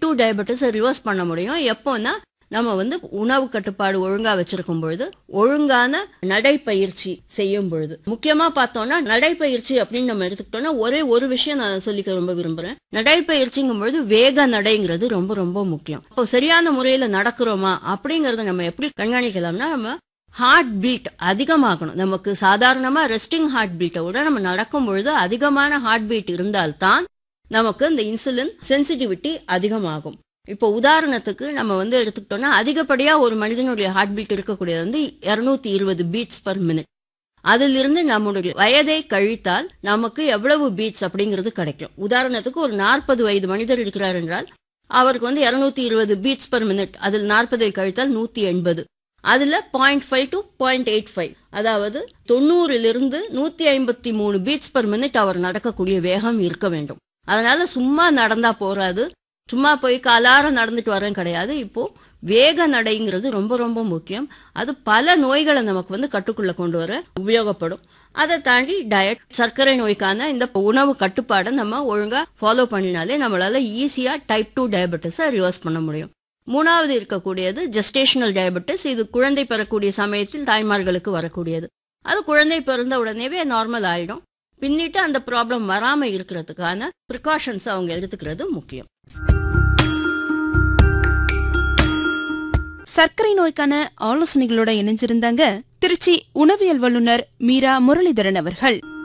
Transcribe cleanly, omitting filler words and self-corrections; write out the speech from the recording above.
2 டயபெட்டிஸை reverse பண்ண முடியும். எப்போன்னா நம்ம உணவு கட்டுப்பாடு ஒழுங்கா வச்சிருக்கும் பொழுது, ஒழுங்கான நடைப்பயிற்சி செய்யும் பொழுது. முக்கியமா பார்த்தோம்னா நடைப்பயிற்சி அப்படின்னு நம்ம எடுத்துக்கிட்டோம்னா ஒரே ஒரு விஷயம் நான் சொல்லிக்க ரொம்ப விரும்புறேன். நடைப்பயிற்சிங்கும் பொழுது வேக நடைங்கிறது ரொம்ப ரொம்ப முக்கியம். இப்போ சரியான முறையில நடக்கிறோமா அப்படிங்கறத நம்ம எப்படி கண்காணிக்கலாம்னா, நம்ம ஹார்ட் பீட் அதிகமாகணும். நமக்கு சாதாரணமா ரெஸ்டிங் ஹார்ட் பீட்டை விட நம்ம நடக்கும் பொழுது அதிகமான ஹார்ட் பீட் இருந்தால்தான் நமக்கு இந்த இன்சுலின் சென்சிட்டிவிட்டி அதிகமாகும். இப்போ உதாரணத்துக்கு நம்ம எடுத்துக்கிட்டோம்னா அதிகப்படியா ஒரு மனிதனுடைய ஹார்ட் பீட் இருக்கக்கூடியது 220 பீட்ஸ் பர் மினிட். அதிலிருந்து நம்முடைய வயதை கழித்தால் நமக்கு எவ்வளவு பீட்ஸ் அப்படிங்கிறது கிடைக்கும். உதாரணத்துக்கு ஒரு 40 வயது மனிதர் இருக்கிறார் என்றால் அவருக்கு 220 பீட்ஸ் பர் மினிட், அதில் 40 கழித்தால் 180. அதுல 0.5 to 0.85, அதாவது 90 153 பீட்ஸ் பர் மினிட் அவர் நடக்கக்கூடிய வேகம் இருக்க வேண்டும். அதனால சும்மா நடந்தா போறாது, சும்மா போய் காலார நடந்துட்டு வரேன் கிடையாது. இப்போ வேக நடைங்கிறது ரொம்ப ரொம்ப முக்கியம். அது பல நோய்களை நமக்கு கட்டுக்குள்ள கொண்டு வர உபயோகப்படும். அதை தாண்டி டயட், சர்க்கரை நோய்க்கான இந்த உணவு கட்டுப்பாடை நம்ம ஒழுங்கா ஃபாலோ பண்ணினாலே நம்மளால ஈஸியா டைப் 2 டயபெட்டிஸை ரிவர்ஸ் பண்ண முடியும். மூணாவது இருக்கக்கூடியது ஜெஸ்டேஷனல் டயபெட்டிஸ். இது குழந்தை பெறக்கூடிய சமயத்தில் தாய்மார்களுக்கு வரக்கூடியது. அது குழந்தை பிறந்த உடனேவே நார்மல் ஆயிடும். பின்னிட்டு அந்த ப்ராப்ளம் வராம இருக்கிறதுக்கான ப்ரிகாஷன்ஸ் அவங்க எடுத்துக்கிறது முக்கியம். சர்க்கரை நோய்க்கான ஆலோசனைகளோட இணைஞ்சிருந்தாங்க திருச்சி உணவியல் வல்லுநர் மீரா முரளிதரன் அவர்கள்.